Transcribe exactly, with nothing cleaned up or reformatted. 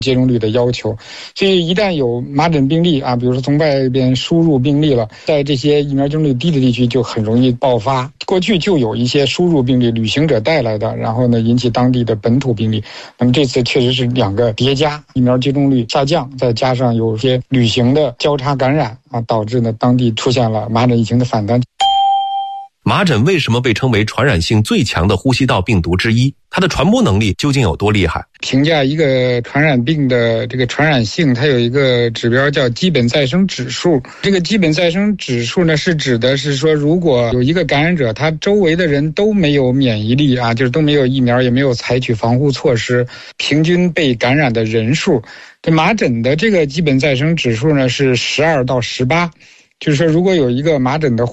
接种率的要求。所以一旦有麻疹病例啊，比如说从外边输入病例了，在这些疫苗接种率低的地区就很容易爆发。过去就有一些输入病例，旅行者带来的，然后呢引起当地的本土病例。那么这次确实是两个叠加，疫苗接种率下降，再加上有些旅行的交叉感染啊，导致呢当地出现了麻疹疫情的反弹。 麻疹为什么被称为传染性最强的呼吸道病毒之一？它的传播能力究竟有多厉害？ 评价一个传染病的这个传染性，它有一个指标叫基本再生指数。这个基本再生指数呢，是指的是说，如果有一个感染者，他周围的人都没有免疫力啊，就是都没有疫苗，也没有采取防护措施，平均被感染的人数，这麻疹的这个基本再生指数呢是十二到十八，就是说，如果有一个麻疹的